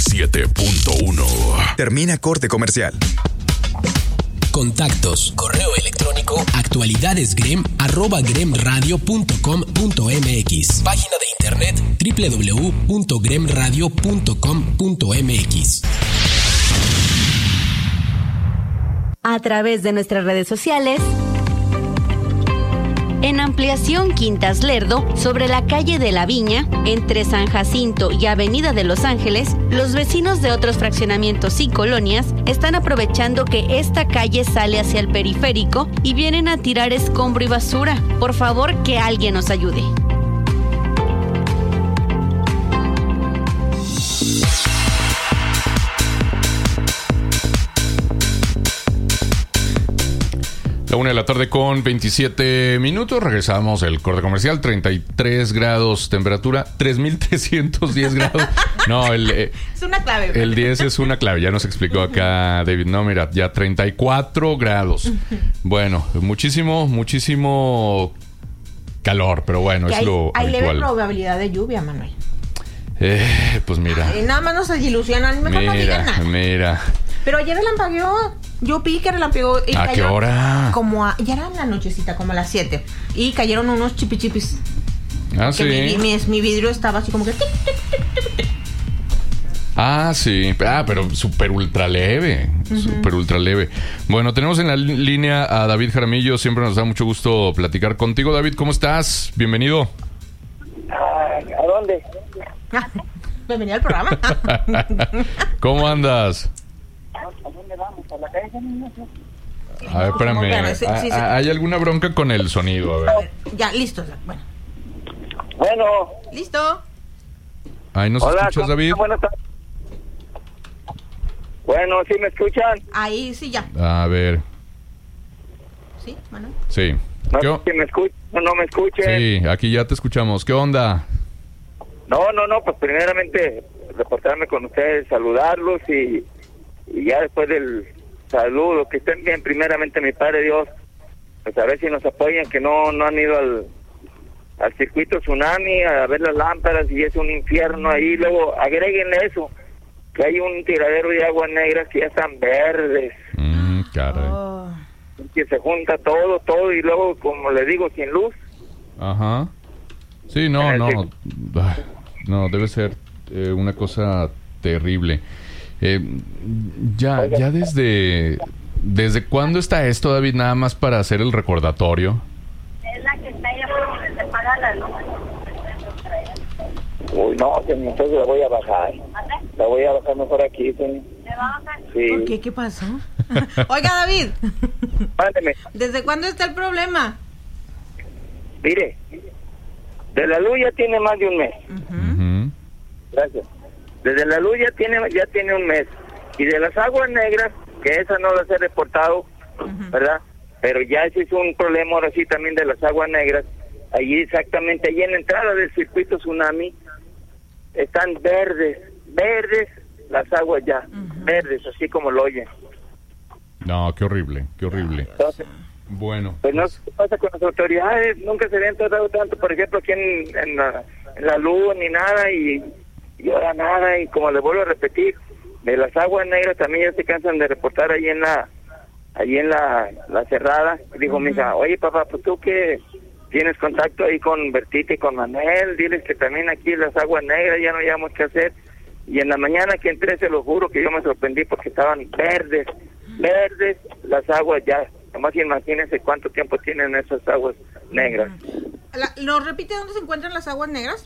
97.1. Termina corte comercial. Contactos, correo electrónico, actualidadesgrem@gremradio.com.mx. Página de internet www.gremradio.com.mx. A través de nuestras redes sociales, en Ampliación Quintas Lerdo, sobre la calle de la Viña, entre San Jacinto y Avenida de Los Ángeles, los vecinos de otros fraccionamientos y colonias están aprovechando que esta calle sale hacia el periférico y vienen a tirar escombro y basura. Por favor, que alguien nos ayude. La 1 de la tarde con 27 minutos. Regresamos el corte comercial. 33 grados temperatura. 3,310 grados. No, es una clave. El 10 es una clave. Ya nos explicó acá David. No, mira, ya 34 grados. Bueno, muchísimo calor. Pero bueno, es lo hay habitual. Leve probabilidad de lluvia, Manuel. Pues mira. Nada más nos ilusionan. Mejor no digan nada. Mira. Pero ayer relampagueó. Yo vi que relampagueó. ¿A qué hora? Ya era la nochecita, como a las 7. Y cayeron unos chipichipis. Ah, sí. Mi vidrio estaba así como que... Ah, sí. Pero súper ultra leve. Súper ultra leve. Bueno, tenemos en la línea a David Jaramillo. Siempre nos da mucho gusto platicar contigo. David, ¿cómo estás? Bienvenido. ¿A dónde? Bienvenido al programa. ¿Cómo andas? ¿A dónde vamos? ¿A la calle? A ver, espérame. Sí. ¿Hay alguna bronca con el sonido? A ver. Ya, listo. Bueno. ¿Listo? Ahí nos escuchas, David. Buenas tardes. Bueno, ¿sí me escuchan? Ahí sí, ya. A ver. ¿Sí, Manuel? Sí. No, si me escuchan o no me escuchen. Sí, aquí ya te escuchamos. ¿Qué onda? No, pues primeramente reportarme con ustedes, saludarlos y ya después del saludo, que estén bien, primeramente mi Padre Dios, pues a ver si nos apoyan, que no han ido al circuito Tsunami a ver las lámparas y es un infierno ahí. Luego agréguenle eso, que hay un tiradero de aguas negras que ya están verdes. Caray. Que se junta todo y luego, como le digo, sin luz. Ajá. Sí, no, debe ser una cosa terrible. Ya desde cuándo está esto, David, nada más para hacer el recordatorio. Es la que está allá porque se paga la luz. Uy, no, entonces la voy a bajar. La voy a bajar mejor aquí, señor. ¿Le va a bajar? Sí. ¿Por qué? ¿Qué pasó? Oiga, David. Mándeme. ¿Desde cuándo está el problema? Mire, de la luz ya tiene más de un mes. Gracias. Desde la luz ya tiene un mes. Y de las aguas negras, que esas no las he reportado, ¿verdad? Pero ya ese es un problema ahora sí también de las aguas negras. Allí exactamente, allí en la entrada del circuito Tsunami, están verdes las aguas ya, verdes, así como lo oyen. No, qué horrible. Entonces, bueno. Pues no sé qué pasa con las autoridades, nunca se habían tratado tanto, por ejemplo, aquí en la luz ni nada, y ahora nada, y como les vuelvo a repetir, de las aguas negras también ya se cansan de reportar ahí en la cerrada. Dijo mi hija, oye papá, pues tú que tienes contacto ahí con Bertita y con Manuel, diles que también aquí las aguas negras ya no hayamos qué hacer. Y en la mañana que entré, se lo juro que yo me sorprendí porque estaban verdes las aguas ya. Nomás imagínense cuánto tiempo tienen esas aguas negras. ¿Nos repite dónde se encuentran las aguas negras?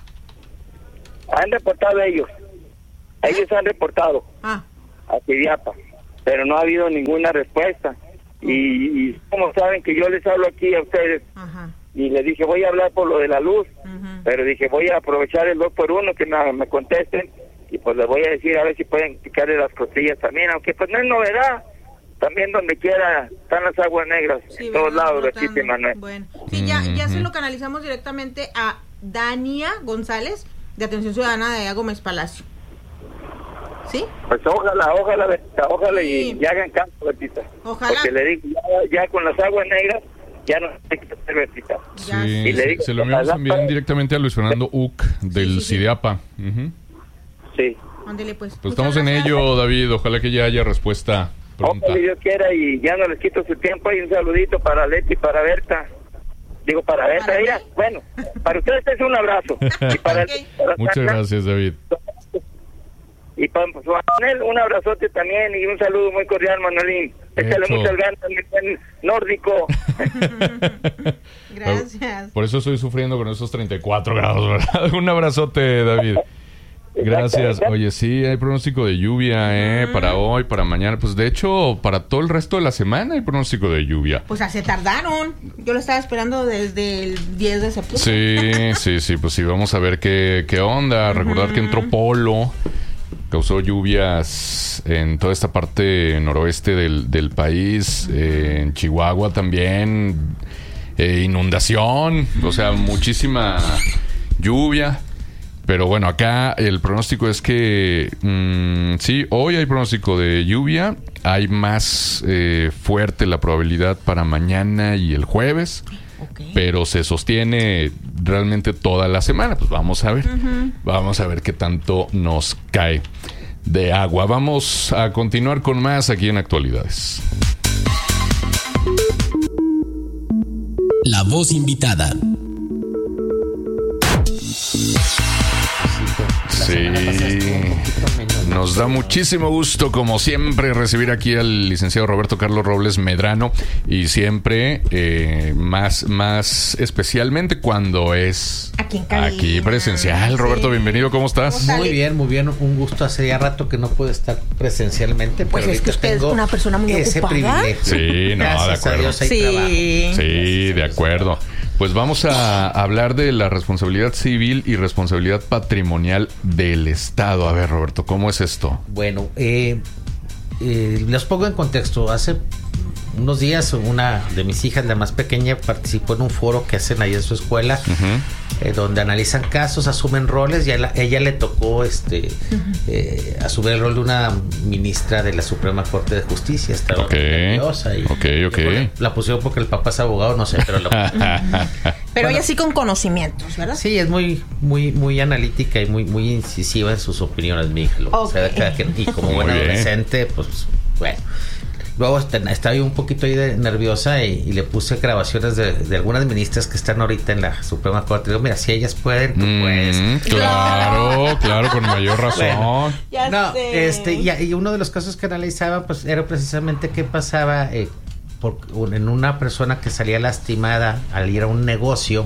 Han reportado ellos han reportado a Cidiapa, pero no ha habido ninguna respuesta. Y como saben que yo les hablo aquí a ustedes, y les dije voy a hablar por lo de la luz, pero dije voy a aprovechar el 2x1 que me contesten, y pues les voy a decir a ver si pueden picarle las costillas también, aunque pues no es novedad. También donde quiera están las aguas negras, sí, en todos lados, aquí, Manuel. Bueno, sí, ya se lo canalizamos directamente a Dania González, de Atención Ciudadana de allá Gómez Palacio. ¿Sí? Pues ojalá, sí. y hagan caso, Bertita. Ojalá. Porque le digo, ya con las aguas negras, ya no hay que hacer, Bertita. Sí, y le digo, se lo enviamos también directamente a Luis Fernando Uc del Cidiapa. Sí, Ándele, pues. Pues estamos en ello, David. Ojalá que ya haya respuesta pronta. Ojalá Dios quiera y ya no les quito su tiempo. Y un saludito para Leti y para Berta. Digo, para Berta, ¿Para mira, mí? bueno, para ustedes es un abrazo. Y para, Ok. para Muchas Sandra, gracias, David. y para Manuel, un abrazote también y un saludo muy cordial, Manuelín. Échale Hecho. muchas ganas, mi buen nórdico. Gracias. Por eso estoy sufriendo con esos 34 grados, ¿verdad? Un abrazote, David. Gracias. Oye, sí, hay pronóstico de lluvia, para hoy, para mañana. Pues de hecho, para todo el resto de la semana hay pronóstico de lluvia. Pues se tardaron. Yo lo estaba esperando desde el 10 de septiembre. Sí, pues sí, vamos a ver qué onda. Recordar que entró Polo, causó lluvias en toda esta parte noroeste del país, en Chihuahua también, inundación, o sea, muchísima lluvia. Pero bueno, acá el pronóstico es que sí, hoy hay pronóstico de lluvia. Hay más fuerte la probabilidad para mañana y el jueves. Okay. Pero se sostiene realmente toda la semana. Pues vamos a ver. Vamos a ver qué tanto nos cae de agua. Vamos a continuar con más aquí en Actualidades. La voz invitada. Sí, nos da muchísimo gusto, como siempre, recibir aquí al licenciado Roberto Carlos Robles Medrano, y siempre más especialmente cuando es aquí presencial. Roberto, bienvenido, ¿cómo estás? ¿Cómo Muy bien, un gusto. Hace ya rato que no puedo estar presencialmente, Pues pero es que ahorita usted es tengo una persona muy ese ocupada. privilegio. Sí, no, Gracias de a acuerdo. Dios hay trabajo. Sí, de acuerdo. Pues vamos a hablar de la responsabilidad civil y responsabilidad patrimonial del Estado. A ver, Roberto, ¿cómo es esto? Bueno, les pongo en contexto. Hace unos días una de mis hijas, la más pequeña, participó en un foro que hacen ahí en su escuela, donde analizan casos, asumen roles, y ella le tocó asumir el rol de una ministra de la Suprema Corte de Justicia. Estaba nerviosa y Ok. la pusieron porque el papá es abogado, no sé, pero Pero ella sí con conocimientos, ¿verdad? sí, es muy analítica y muy incisiva en sus opiniones, mi hija. Ok. O sea, y como Muy buena bien. adolescente, pues bueno. Luego estaba yo un poquito ahí nerviosa y le puse grabaciones de algunas ministras que están ahorita en la Suprema Corte. Digo, mira, si ellas pueden, tú puedes. Claro, con mayor razón. Ya No, sé. y uno de los casos que analizaba, pues, era precisamente qué pasaba en una persona que salía lastimada al ir a un negocio,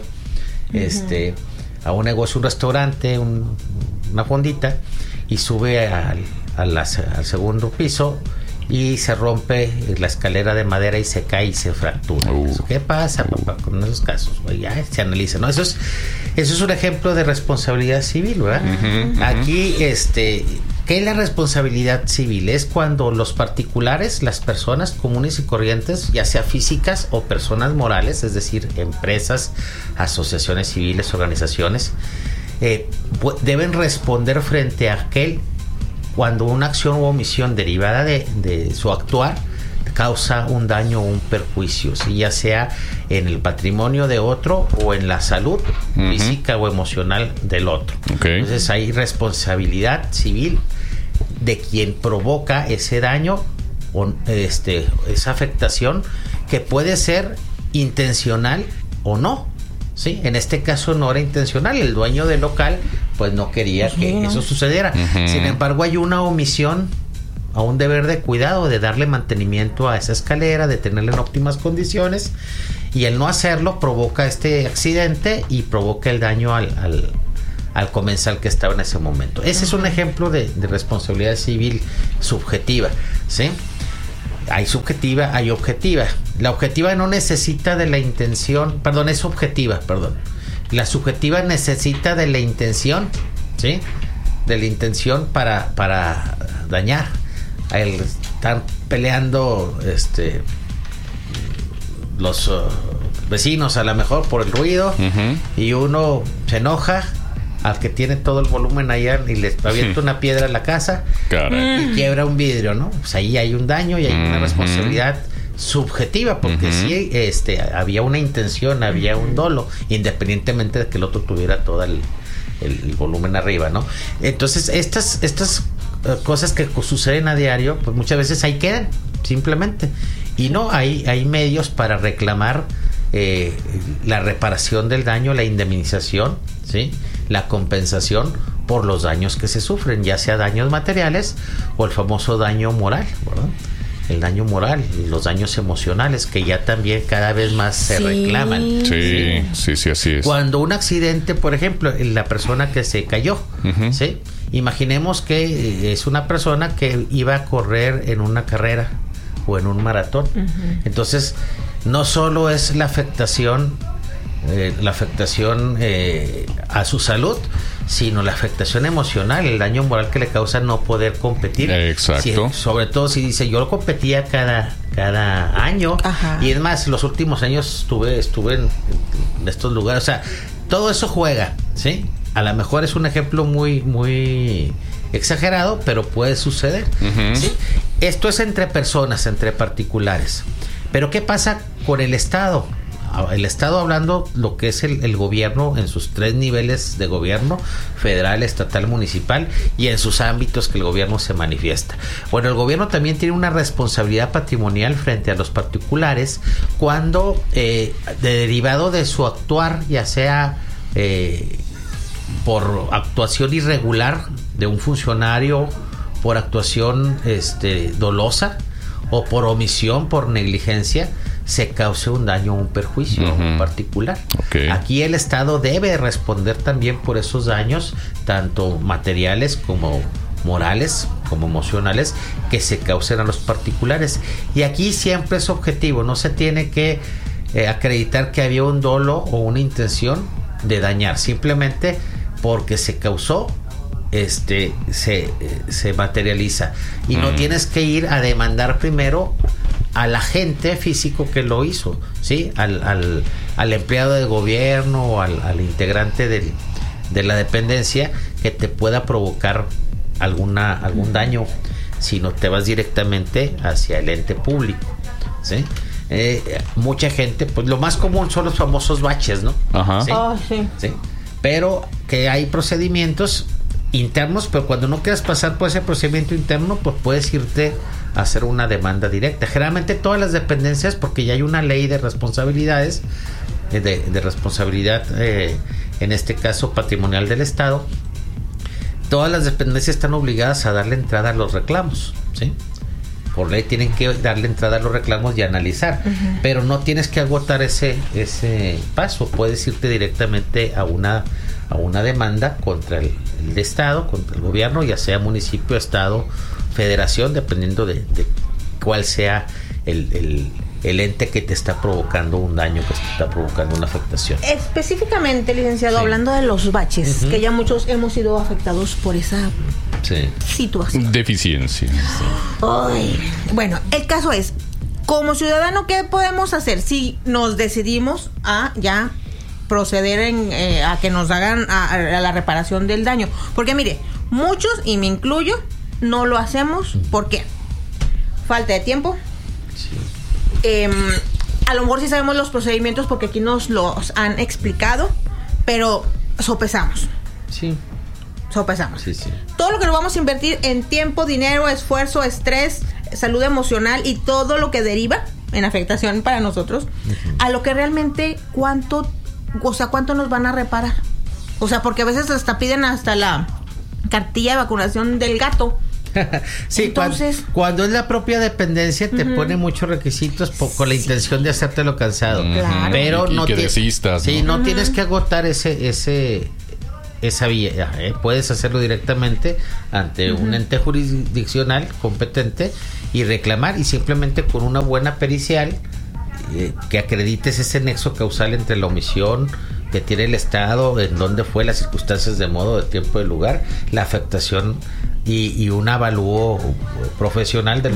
un restaurante, una fondita, y sube al segundo piso y se rompe la escalera de madera y se cae y se fractura. ¿Qué pasa, papá, con esos casos? Pues ya se analiza, ¿no? Eso es un ejemplo de responsabilidad civil, ¿verdad? Aquí, ¿qué es la responsabilidad civil? Es cuando los particulares, las personas comunes y corrientes, ya sea físicas o personas morales, es decir, empresas, asociaciones civiles, organizaciones, deben responder frente a aquel cuando una acción u omisión derivada de su actuar causa un daño o un perjuicio, ¿sí? Ya sea en el patrimonio de otro o en la salud física o emocional del otro. Okay. Entonces hay responsabilidad civil de quien provoca ese daño o esa afectación, que puede ser intencional o no. Sí, en este caso no era intencional. El dueño del local pues no quería que eso sucediera. Sin embargo, hay una omisión a un deber de cuidado, de darle mantenimiento a esa escalera, de tenerla en óptimas condiciones, y el no hacerlo provoca este accidente y provoca el daño al comensal que estaba en ese momento. Ese es un ejemplo de responsabilidad civil subjetiva, ¿sí? Hay subjetiva, hay objetiva. La objetiva no necesita de la intención, es subjetiva, La subjetiva necesita de la intención, ¿sí? De la intención para dañar. Están peleando los vecinos a lo mejor por el ruido, y uno se enoja al que tiene todo el volumen allá y les avienta una piedra a la casa. Caray. Y quiebra un vidrio, ¿no? Pues ahí hay un daño y hay una responsabilidad subjetiva, porque sí había una intención, había un dolo, independientemente de que el otro tuviera todo el volumen arriba, ¿no? Entonces, estas cosas que suceden a diario, pues muchas veces ahí quedan, simplemente. Y no, hay medios para reclamar la reparación del daño, la indemnización, ¿sí? La compensación por los daños que se sufren, ya sea daños materiales o el famoso daño moral, ¿verdad? El daño moral, los daños emocionales, que ya también cada vez más se reclaman. Sí, así es. Cuando un accidente, por ejemplo, la persona que se cayó, ¿sí? Imaginemos que es una persona que iba a correr en una carrera o en un maratón. Entonces, no solo es la afectación a su salud, sino la afectación emocional, el daño moral que le causa no poder competir. Exacto. Sobre todo si dice, yo competía cada año. Ajá. Y es más, los últimos años estuve en estos lugares. O sea, todo eso juega, ¿sí? A lo mejor es un ejemplo muy, muy exagerado, pero puede suceder, ¿sí? Esto es entre personas, entre particulares. Pero ¿qué pasa con el Estado? El Estado, hablando lo que es el gobierno en sus 3 niveles de gobierno: federal, estatal, municipal, y en sus ámbitos que el gobierno se manifiesta. Bueno, el gobierno también tiene una responsabilidad patrimonial frente a los particulares cuando, derivado de su actuar, ya sea por actuación irregular de un funcionario, por actuación dolosa, o por omisión, por negligencia, se cause un daño o un perjuicio a un particular. Okay. Aquí el Estado debe responder también por esos daños, tanto materiales como morales, como emocionales, que se causen a los particulares. Y aquí siempre es objetivo, no se tiene que acreditar que había un dolo o una intención de dañar, simplemente porque se causó, se materializa. Y no tienes que ir a demandar primero al agente físico que lo hizo, ¿sí? Al empleado de gobierno o al integrante de la dependencia que te pueda provocar algún daño, sino te vas directamente hacia el ente público, ¿sí? Mucha gente, pues lo más común son los famosos baches, ¿no? Ajá. ¿Sí? Oh, sí. ¿Sí? Pero que hay procedimientos internos, pero cuando no quieras pasar por ese procedimiento interno, pues puedes irte a hacer una demanda directa. Generalmente todas las dependencias, porque ya hay una ley de responsabilidades, de responsabilidad, en este caso patrimonial del Estado, todas las dependencias están obligadas a darle entrada a los reclamos, ¿sí? Por ley tienen que darle entrada a los reclamos y analizar, pero no tienes que agotar ese paso, puedes irte directamente a una demanda contra el Estado, contra el gobierno, ya sea municipio, Estado, federación, dependiendo de cuál sea el ente que te está provocando un daño, que te está provocando una afectación. Específicamente, licenciado, hablando de los baches, que ya muchos hemos sido afectados por esa situación. Deficiencia. Ay. Bueno, el caso es, como ciudadano, ¿qué podemos hacer si nos decidimos a ya proceder a que nos hagan a la reparación del daño? Porque mire, muchos, y me incluyo, no lo hacemos. ¿Por qué? Falta de tiempo. A lo mejor sí sabemos los procedimientos porque aquí nos los han explicado, pero sopesamos. Sopesamos. Todo lo que nos vamos a invertir en tiempo, dinero, esfuerzo, estrés, salud emocional y todo lo que deriva en afectación para nosotros, a lo que realmente cuánto nos van a reparar. O sea, porque a veces hasta piden hasta la cartilla de vacunación del gato. Sí, entonces, cuando es la propia dependencia te pone muchos requisitos con la intención de hacértelo cansado. Claro. Pero no que desistas, ¿no? Sí, no tienes que agotar esa vía. Puedes hacerlo directamente ante un ente jurisdiccional competente y reclamar, y simplemente con una buena pericial que acredites ese nexo causal entre la omisión que tiene el Estado, en dónde fue, las circunstancias de modo, de tiempo, de lugar, la afectación y un avalúo profesional de